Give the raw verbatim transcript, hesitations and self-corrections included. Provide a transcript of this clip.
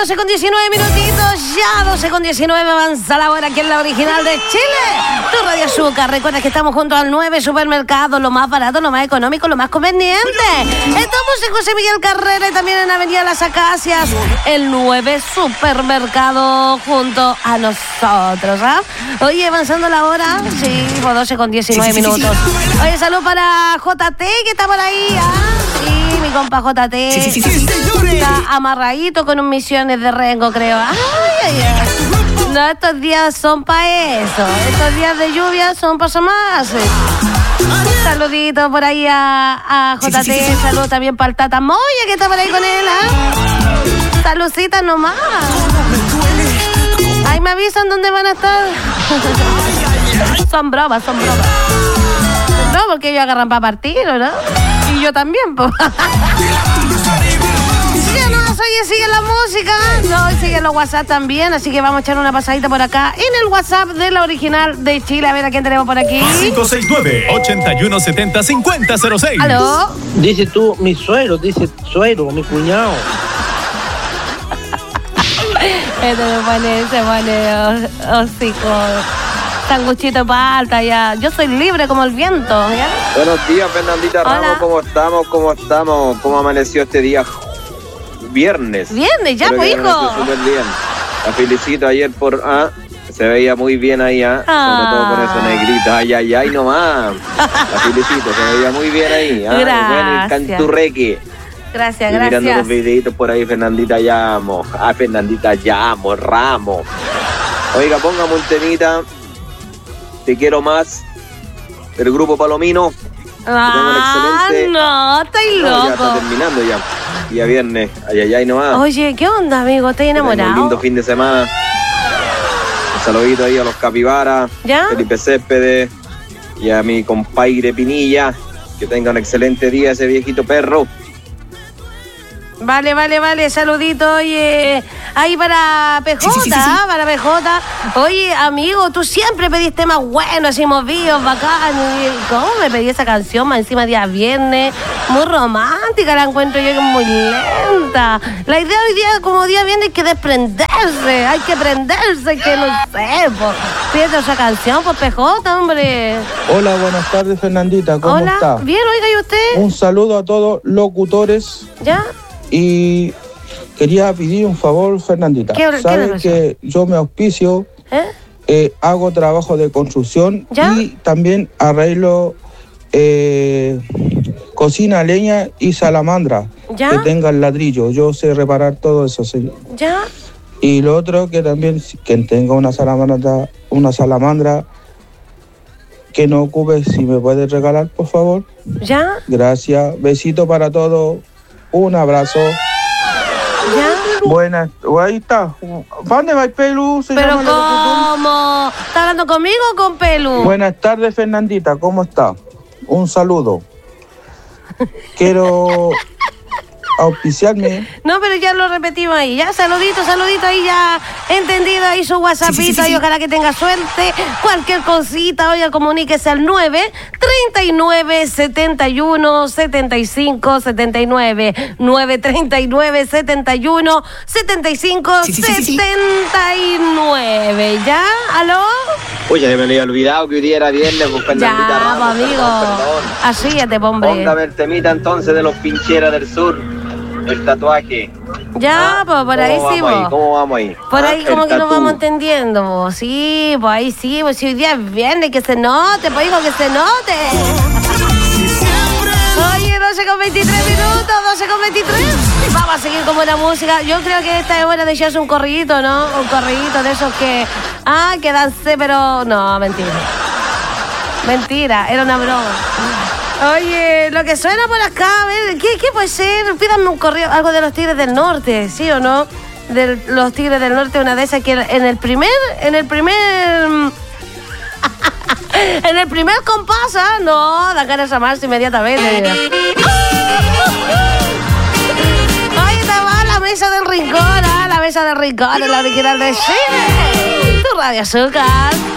doce con diecinueve minutitos, ya doce con diecinueve, avanza la hora aquí en la original de Chile. Tu Radio Azúcar, recuerda que estamos junto al nueve Supermercado, lo más barato, lo más económico, lo más conveniente. Estamos en José Miguel Carrera y también en Avenida Las Acacias, el nueve Supermercado junto a nosotros, ¿ah? Oye, avanzando la hora, sí, por doce con diecinueve minutos. Oye, salud para J T que está por ahí, ¿ah? Sí, mi compa J T. Sí, sí, sí, sí, está amarradito con un Misiones de Rengo, creo. Ay, ay, ay. No, estos días son para eso. Estos días de lluvia son para más. Saludito por ahí a, a J T. Sí, sí, sí, sí. Salud también para el Tata Moya que está por ahí con él, ¿ah? Saludcita nomás. Ahí me avisan dónde van a estar. Son bromas, son bromas. No, porque ellos agarran para partir, ¿no? Y yo también, pues. Ya no, oye, sigue la música. No, y sigue los WhatsApp también. Así que vamos a echar una pasadita por acá en el WhatsApp de la original de Chile. A ver a quién tenemos por aquí. cinco seis nueve, ocho uno siete cero, cinco cero cero seis. ¿Aló? Dice tú, mi suegro, dice suegro, mi cuñado. Este me pone, se pone hocico. Sanguchito para alta ya. Yo soy libre como el viento, ¿ya? Buenos días, Fernandita Ramos. Hola. ¿Cómo estamos? ¿Cómo estamos? ¿Cómo amaneció este día? Viernes. Viernes, ya, pues, hijo. Súper bien. La felicito ayer por... Ah, se veía muy bien ahí, ¿ah? Ah. Sobre todo con eso negrito. Ay, ay, ay, nomás. La felicito, se veía muy bien ahí. ¿Ah? Gracias. Bueno, el canturreque. Gracias, Y mirando gracias. los videitos por ahí, Fernandita llamo. Ah, Fernandita llamo, Ramos. Oiga, póngame un temita. Te quiero más. El grupo Palomino. Ah, excelente... no, estoy No, ya está loco. terminando ya. Día viernes. Ay, ay, ay, nomás. Oye, ¿qué onda, amigo? ¿Estás Que tengan un enamorado? lindo fin de semana. Un saludito ahí a los Capibaras, ¿Ya? Felipe Céspedes y a mi compadre Pinilla. Que tenga un excelente día ese viejito perro. Vale, vale, vale, saludito, oye, ahí para P J, Sí, sí, sí, sí, sí. ¿ah? Para P J. Oye, amigo, tú siempre pedís temas buenos, así movidos, bacanos. Y ¿cómo me pedí esa canción? Más encima día viernes, muy romántica, la encuentro yo que es muy lenta. La idea hoy día, como día viernes, hay que desprenderse, hay que prenderse, que no sé, pues. Pídete esa canción, pues P J, hombre. Hola, buenas tardes, Fernandita. ¿Cómo Hola, está? bien, oiga, ¿y usted? Un saludo a todos locutores ¿Ya? y quería pedir un favor, Fernandita. ¿Qué- qué le Sabes pasó? que yo me auspicio, ¿Eh? eh, hago trabajo de construcción ¿Ya? y también arreglo eh, cocina, leña y salamandra ¿Ya? que tengan ladrillo. Yo sé reparar todo eso, sí. ¿Ya? Y lo otro que también, quien tenga una salamandra, una salamandra que no ocupe, si me puedes regalar, por favor. ¿Ya? Gracias. Besito para todos. Un abrazo. ¿Ya? Buenas. Ahí está. ¿Dónde va el Pelu? Se ¿Pero llama el locutor. cómo? ¿Está hablando conmigo o con Pelu? Buenas tardes, Fernandita. ¿Cómo está? Un saludo. Quiero auspiciarme. No, pero ya lo repetimos ahí. Ya, saludito, saludito ahí, ya entendido ahí su WhatsAppito. Sí, sí, sí, sí, sí. Y ojalá que tenga suerte. Cualquier cosita, oiga, comuníquese al nueve treinta y nueve, setenta y uno, setenta y cinco, setenta y nueve. nueve treinta y nueve, setenta y uno, setenta y cinco, Sí, sí, sí, sí, sí. setenta y nueve. ¿Ya? ¿Aló? Oye, se me había olvidado que hoy día era viernes con Fernandita Ya, Ramos. pues, amigo. Perdón, perdón. Así ya te hombre. Póngame el temita entonces de los Pincheras del Sur. El tatuaje. Ya, pues por ahí ¿Cómo sí, vamos ahí? vos. ¿Cómo vamos ahí? Por Ah, ahí el como que nos tatú. vamos entendiendo, vos. Sí, pues ahí sí, pues si hoy día es viernes, que se note, pues hijo, que se note. Oye, doce con veintitrés minutos, doce con veintitrés. Vamos a seguir con buena música. Yo creo que esta es hora de echarse un corridito, ¿no? Un corridito de esos que, ah, que danse, pero no, mentira. Mentira, era una broma. Oye, lo que suena por acá, a ver, ¿qué, qué puede ser? Pídanme un correo, algo de los Tigres del Norte, ¿sí o no? De los Tigres del Norte, una de esas que en el primer, en el primer... en el primer compás, ¿ah? No, da ganas de amarse inmediatamente. Ahí está la mesa del rincón, ¿ah? La mesa del rincón, en la original de Chile. Tu Radio Azúcar.